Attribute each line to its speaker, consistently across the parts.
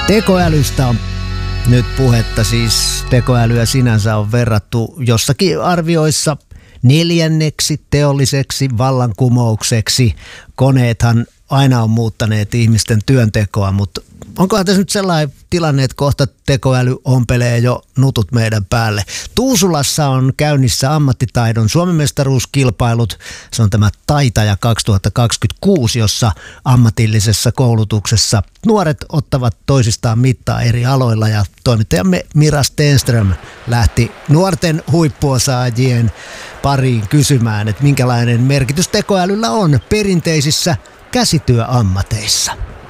Speaker 1: Tekoälystä on nyt puhetta, siis tekoälyä sinänsä on verrattu jossakin arvioissa 4. teolliseksi vallankumoukseksi. Koneethan aina on muuttaneet ihmisten työntekoa, mutta onkohan tässä nyt sellainen tilanne, että kohta tekoäly ompelee jo nutut meidän päälle? Tuusulassa on käynnissä ammattitaidon Suomen mestaruuskilpailut. Se on tämä Taitaja 2026, jossa ammatillisessa koulutuksessa nuoret ottavat toisistaan mittaa eri aloilla. Ja toimittajamme Mira Stenström lähti nuorten huippuosaajien pariin kysymään, että minkälainen merkitys tekoälyllä on perinteisissä käsityöammateissa.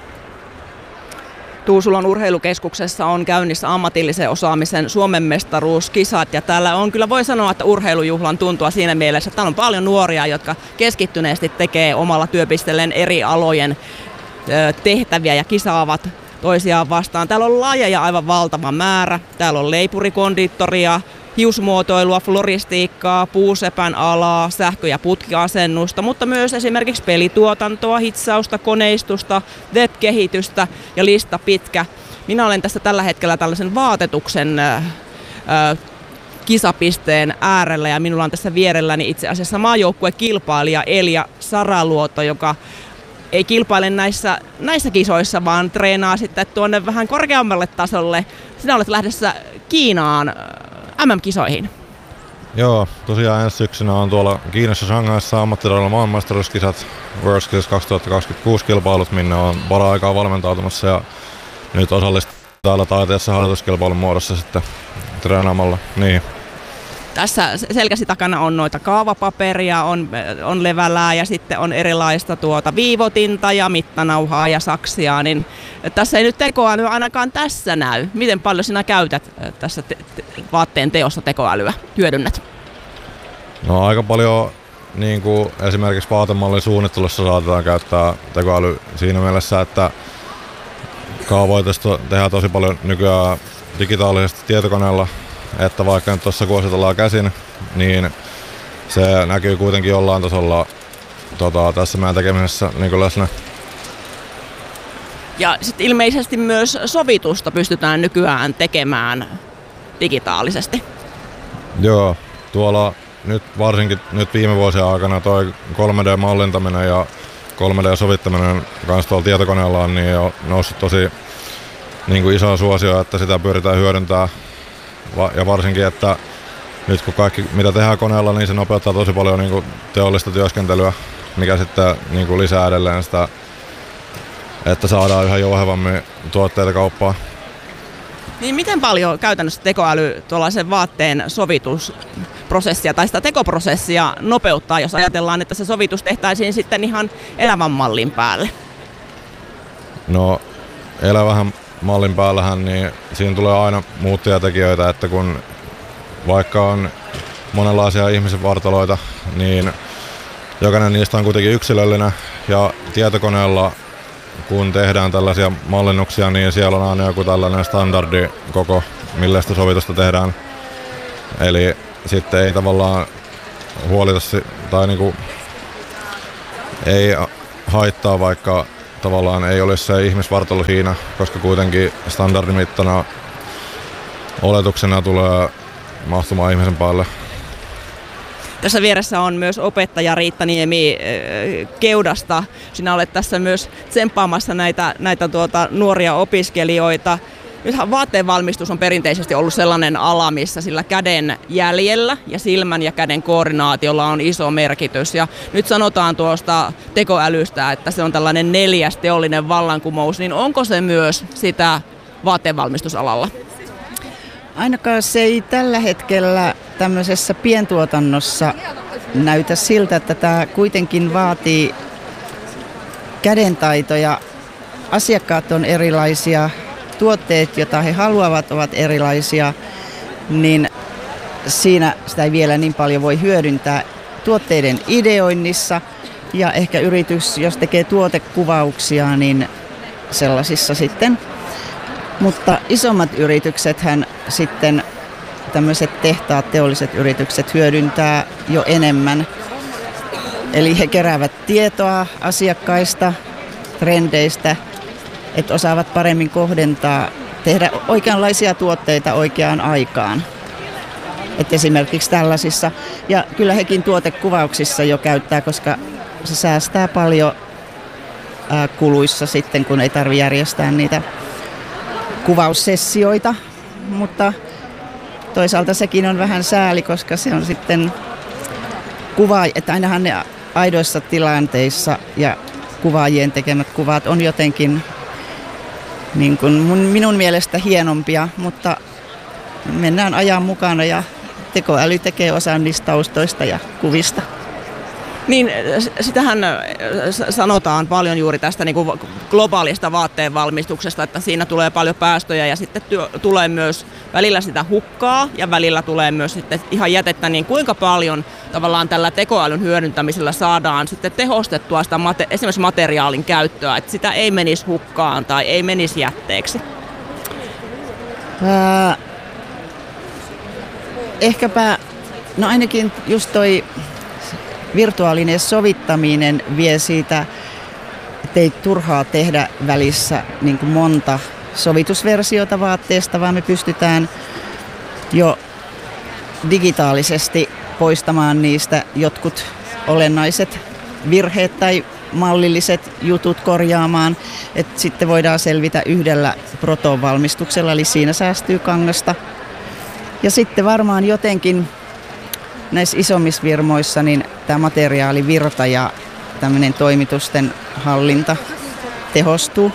Speaker 2: Tuusulan urheilukeskuksessa on käynnissä ammatillisen osaamisen Suomen mestaruuskisat ja täällä on kyllä voi sanoa, että urheilujuhlan tuntua siinä mielessä, että täällä on paljon nuoria, jotka keskittyneesti tekee omalla työpisteelleen eri alojen tehtäviä ja kisaavat toisiaan vastaan. Täällä on lajeja aivan valtava määrä. Täällä on leipurikondiittoria, hiusmuotoilua, floristiikkaa, puusepän alaa, sähkö- ja putkiasennusta, mutta myös esimerkiksi pelituotantoa, hitsausta, koneistusta, web-kehitystä ja lista pitkä. Minä olen tässä tällä hetkellä tällaisen vaatetuksen kisapisteen äärellä ja minulla on tässä vierelläni itse asiassa maajoukkuekilpailija Elja Saraluoto, joka ei kilpaile näissä kisoissa, vaan treenaa sitten tuonne vähän korkeammalle tasolle. Sinä olet lähdössä Kiinaan MM-kisoihin.
Speaker 3: Joo, tosiaan ensi syksynä on tuolla Kiinassa Shanghaissa ammattitaidon maailmanmestaruuskisat WorldSkills 2026 kilpailut, minne on para-aikaa valmentautumassa ja nyt osallistuu täällä taiteessa harjoituskilpailun muodossa sitten treenaamalla. Niin.
Speaker 2: Tässä selkäsi takana on noita kaavapaperia, on levällää ja sitten on erilaista viivotinta ja mittanauhaa ja saksia, niin tässä ei nyt tekoäly ainakaan tässä näy. Miten paljon sinä käytät tässä vaatteen teossa tekoälyä, hyödynnät?
Speaker 3: No aika paljon niin kuin esimerkiksi vaatemallin suunnittelussa saatetaan käyttää tekoäly siinä mielessä, että kaavoitusta tehdään tosi paljon nykyään digitaalisesti tietokoneella, että vaikka nyt tuossa kuositellaan käsin, niin se näkyy kuitenkin jollain tasolla tässä meidän tekemisessä niin läsnä.
Speaker 2: Ja sitten ilmeisesti myös sovitusta pystytään nykyään tekemään digitaalisesti.
Speaker 3: Joo, tuolla nyt varsinkin nyt viime vuosien aikana toi 3D-mallintaminen ja 3D-sovittaminen kanssa tuolla tietokoneella on niin jo noussut tosi niin kuin isoa suosioon, että sitä pyritään hyödyntämään. Ja varsinkin, että nyt kun kaikki mitä tehdään koneella, niin se nopeuttaa tosi paljon niin kuin teollista työskentelyä, mikä sitten niin kuin lisää edelleen sitä, että saadaan yhä jouhevammin tuotteita kauppaan.
Speaker 2: Niin miten paljon käytännössä tekoäly tuollaisen vaatteen sovitusprosessia tai sitä tekoprosessia nopeuttaa, jos ajatellaan, että se sovitus tehtäisiin sitten ihan elävän mallin päälle?
Speaker 3: No elävän mallin päällähän, niin siinä tulee aina muuttujatekijöitä, että kun vaikka on monenlaisia ihmisen vartaloita, niin jokainen niistä on kuitenkin yksilöllinen ja tietokoneella kun tehdään tällaisia mallinnuksia, niin siellä on aina joku tällainen standardikoko, millä sitä sovitusta tehdään. Eli sitten ei tavallaan huolita tai niinku ei haittaa, vaikka tavallaan ei olisi se ihmisvartalo siinä, koska kuitenkin standardimittana oletuksena tulee mahtumaan ihmisen päälle.
Speaker 2: Tässä vieressä on myös opettaja Riitta Niemi Keudasta. Sinä olet tässä myös tsemppaamassa näitä nuoria opiskelijoita. Nythän vaatteen-valmistus on perinteisesti ollut sellainen ala, missä sillä käden jäljellä ja silmän ja käden koordinaatiolla on iso merkitys. Ja nyt sanotaan tuosta tekoälystä, että se on tällainen 4. teollinen vallankumous, niin onko se myös sitä vaatteen-valmistusalalla?
Speaker 4: Ainakaan se ei tällä hetkellä tämmöisessä pientuotannossa näytä siltä, että tämä kuitenkin vaatii kädentaitoja. Asiakkaat on erilaisia, tuotteet, joita he haluavat, ovat erilaisia, niin siinä sitä ei vielä niin paljon voi hyödyntää tuotteiden ideoinnissa. Ja ehkä yritys, jos tekee tuotekuvauksia, niin sellaisissa sitten. Mutta isommat yrityksethän sitten, tämmöiset tehtaat, teolliset yritykset hyödyntää jo enemmän. Eli he keräävät tietoa asiakkaista, trendeistä että osaavat paremmin kohdentaa, tehdä oikeanlaisia tuotteita oikeaan aikaan. Et esimerkiksi tällaisissa. Ja kyllä hekin tuotekuvauksissa jo käyttää, koska se säästää paljon kuluissa sitten, kun ei tarvitse järjestää niitä kuvaussessioita. Mutta toisaalta sekin on vähän sääli, koska se on sitten että ainahan ne aidoissa tilanteissa ja kuvaajien tekemät kuvat on jotenkin niin kuin minun mielestä hienompia, mutta mennään ajan mukana ja tekoäly tekee osan niistä taustoista ja kuvista.
Speaker 2: Niin, sitähän sanotaan paljon juuri tästä niin kuin globaalista vaatteen valmistuksesta, että siinä tulee paljon päästöjä ja sitten tulee myös välillä sitä hukkaa ja välillä tulee myös sitten ihan jätettä, niin kuinka paljon tavallaan tällä tekoälyn hyödyntämisellä saadaan sitten tehostettua sitä esimerkiksi materiaalin käyttöä, että sitä ei menisi hukkaan tai ei menisi jätteeksi?
Speaker 4: Ehkäpä, no ainakin just toi virtuaalinen sovittaminen vie siitä, ettei turhaa tehdä välissä niin kuin monta sovitusversiota vaatteesta, vaan me pystytään jo digitaalisesti poistamaan niistä jotkut olennaiset virheet tai mallilliset jutut korjaamaan, että sitten voidaan selvitä yhdellä protovalmistuksella, eli siinä säästyy kangasta. Ja sitten varmaan jotenkin näissä isommissa firmoissa niin tämä materiaalivirta ja tämmöinen toimitusten hallinta tehostuu.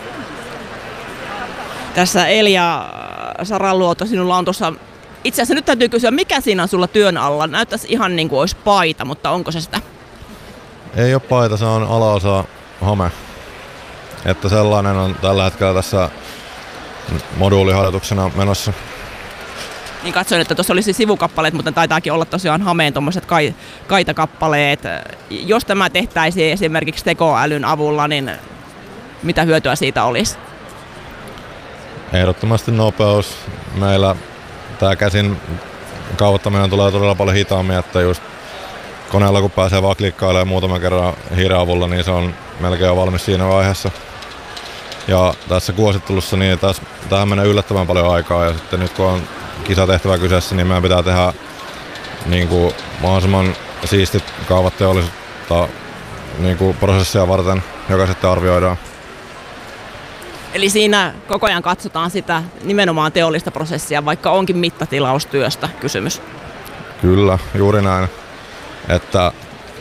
Speaker 2: Tässä Elja Saraluoto, sinulla on tuossa, itse asiassa nyt täytyy kysyä, mikä siinä on sulla työn alla? Näyttäisi ihan niin kuin olisi paita, mutta onko se sitä?
Speaker 3: Ei ole paita, se on alaosa hame. Että sellainen on tällä hetkellä tässä moduuliharjoituksena menossa.
Speaker 2: Niin katsoin, että tuossa olisi sivukappaleet, mutta taitaakin olla tosiaan hameen tuommoiset kaitakappaleet. Jos tämä tehtäisiin esimerkiksi tekoälyn avulla, niin mitä hyötyä siitä olisi?
Speaker 3: Ehdottomasti nopeus. Meillä tämä käsin kaavoittaminen tulee todella paljon hitaammin, että just koneella kun pääsee vaan klikkailemaan muutaman kerran hiiren avulla, niin se on melkein jo valmis siinä vaiheessa. Ja tässä kuosittelussa niin tähän menee yllättävän paljon aikaa ja sitten nyt kun on kisatehtävä kyseessä, niin meidän pitää tehdä niin kuin mahdollisimman siistit kaavat teollisuutta niin kuin prosessia varten, joka sitten arvioidaan.
Speaker 2: Eli siinä koko ajan katsotaan sitä nimenomaan teollista prosessia, vaikka onkin mittatilaustyöstä kysymys.
Speaker 3: Kyllä, juuri näin. Että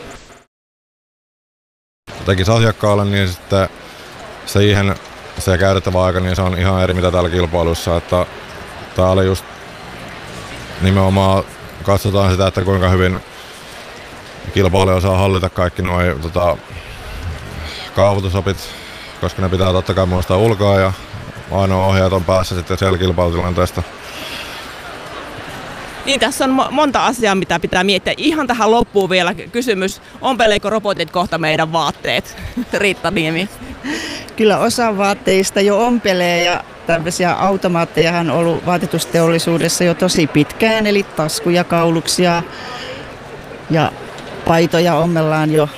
Speaker 3: tekisi asiakkaalle, niin sitten siihen se käytettävä aika, niin se on ihan eri mitä täällä kilpailussa. Että täällä just nimenomaan katsotaan sitä, että kuinka hyvin kilpailija osaa hallita kaikki nuo kaavoitusopit, koska ne pitää totta kai muistaa ulkoa ja ainoa ohjaat on päässä sitten siellä kilpailutilanteesta.
Speaker 2: Niin, tässä on monta asiaa, mitä pitää miettiä. Ihan tähän loppuun vielä kysymys. Ompeleeko robotit kohta meidän vaatteet? Riitta Niemi.
Speaker 4: Kyllä osa vaatteista jo ompelee ja tämmöisiä automaattejahan on ollut vaatetusteollisuudessa jo tosi pitkään, eli taskuja, kauluksia ja paitoja ommellaan jo.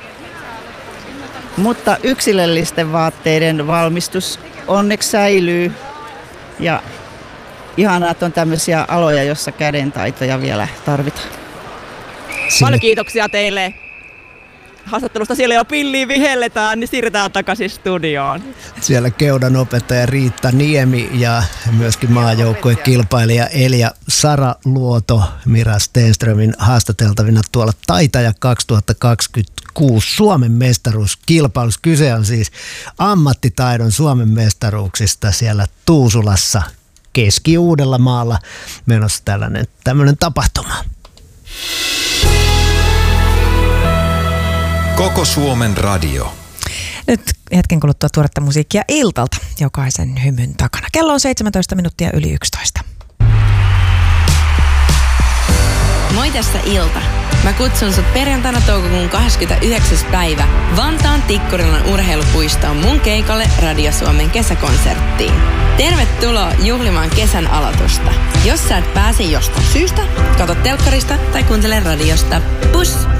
Speaker 4: Mutta yksilöllisten vaatteiden valmistus onneksi säilyy ja ihanaa, että on tämmöisiä aloja, joissa kädentaitoja vielä tarvitaan.
Speaker 2: Paljon kiitoksia teille. Haastattelusta siellä jo pilliin vihelletään, niin siirretään takaisin studioon.
Speaker 1: Siellä keudan opettaja Riitta Niemi ja myöskin maajoukkueen kilpailija Elja Saraluoto Mira Stenströmin haastateltavina tuolla Taitaja 2026 Suomen mestaruuskilpailussa. Kyse on siis ammattitaidon Suomen mestaruuksista siellä Tuusulassa Keski-Uudellamaalla menossa tämmöinen tapahtuma.
Speaker 5: Koko Suomen radio.
Speaker 6: Nyt hetken kuluttua tuoretta musiikkia Iltalta jokaisen hymyn takana. Kello on 17 minuuttia yli 11.
Speaker 7: Moi, tässä Ilta. Mä kutsun sut perjantaina toukokuun 29. päivä Vantaan Tikkurilan urheilupuistoon mun keikalle Radio Suomen kesäkonserttiin. Tervetuloa juhlimaan kesän aloitusta. Jos sä et pääse jostain syystä, katso telkkarista tai kuuntele radiosta. Pus!